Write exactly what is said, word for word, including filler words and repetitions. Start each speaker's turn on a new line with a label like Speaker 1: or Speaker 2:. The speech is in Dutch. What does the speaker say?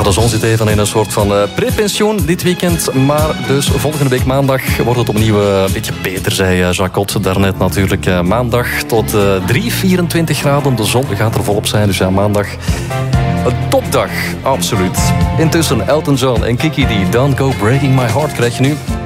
Speaker 1: Ja, de zon zit even in een soort van uh, prepensioen dit weekend. Maar dus volgende week maandag wordt het opnieuw uh, een beetje beter, zei uh, Jacot. Daarnet natuurlijk uh, maandag tot uh, drie, vierentwintig graden. De zon gaat er volop zijn, dus ja, maandag een topdag, absoluut. Intussen Elton John en Kiki D, Don't Go Breaking My Heart krijg je nu.